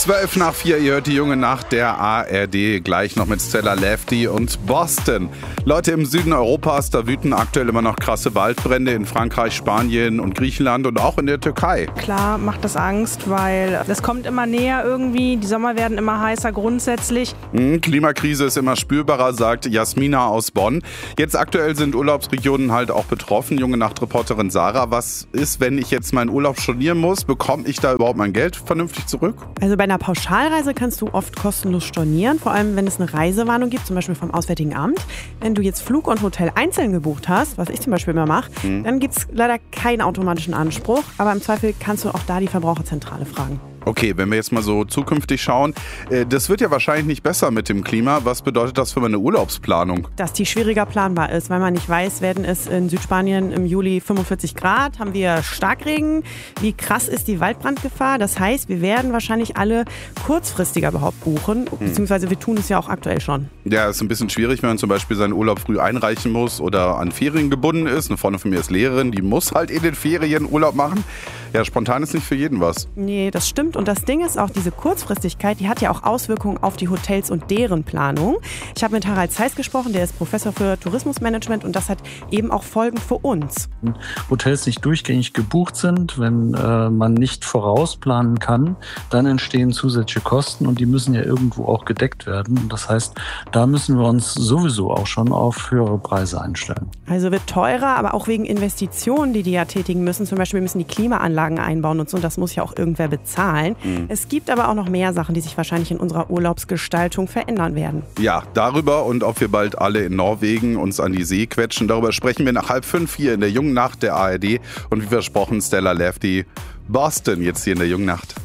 4:12, ihr hört die junge Nacht der ARD, gleich noch mit Stella Lefty und Boston. Leute, im Süden Europas, da wüten aktuell immer noch krasse Waldbrände in Frankreich, Spanien und Griechenland und auch in der Türkei. Klar macht das Angst, weil das kommt immer näher irgendwie, die Sommer werden immer heißer grundsätzlich. Klimakrise ist immer spürbarer, sagt Jasmina aus Bonn. Jetzt aktuell sind Urlaubsregionen halt auch betroffen. Junge Nachtreporterin Sarah, was ist, wenn ich jetzt meinen Urlaub stornieren muss? Bekomme ich da überhaupt mein Geld vernünftig zurück? Also bei einer Pauschalreise kannst du oft kostenlos stornieren, vor allem wenn es eine Reisewarnung gibt, zum Beispiel vom Auswärtigen Amt. Wenn du jetzt Flug und Hotel einzeln gebucht hast, was ich zum Beispiel immer mache, dann gibt es leider keinen automatischen Anspruch, aber im Zweifel kannst du auch da die Verbraucherzentrale fragen. Okay, wenn wir jetzt mal so zukünftig schauen, das wird ja wahrscheinlich nicht besser mit dem Klima. Was bedeutet das für meine Urlaubsplanung? Dass die schwieriger planbar ist, weil man nicht weiß, werden es in Südspanien im Juli 45 Grad, haben wir Starkregen, wie krass ist die Waldbrandgefahr? Das heißt, wir werden wahrscheinlich alle kurzfristiger überhaupt buchen, beziehungsweise wir tun es ja auch aktuell schon. Ja, ist ein bisschen schwierig, wenn man zum Beispiel seinen Urlaub früh einreichen muss oder an Ferien gebunden ist. Eine Freundin von mir ist Lehrerin, die muss halt in den Ferien Urlaub machen. Ja, spontan ist nicht für jeden was. Nee, das stimmt. Und das Ding ist auch, diese Kurzfristigkeit, die hat ja auch Auswirkungen auf die Hotels und deren Planung. Ich habe mit Harald Zeiss gesprochen, der ist Professor für Tourismusmanagement und das hat eben auch Folgen für uns. Wenn Hotels nicht durchgängig gebucht sind, wenn man nicht vorausplanen kann, dann entstehen zusätzliche Kosten und die müssen ja irgendwo auch gedeckt werden. Das heißt, da müssen wir uns sowieso auch schon auf höhere Preise einstellen. Also wird teurer, aber auch wegen Investitionen, die ja tätigen müssen. Zum Beispiel müssen die Klimaanlagen einbauen und so. Das muss ja auch irgendwer bezahlen. Es gibt aber auch noch mehr Sachen, die sich wahrscheinlich in unserer Urlaubsgestaltung verändern werden. Ja, darüber und ob wir bald alle in Norwegen uns an die See quetschen, darüber sprechen wir nach 4:30 hier in der jungen Nacht der ARD. Und wie versprochen, Stella Lefty, Boston jetzt hier in der jungen Nacht.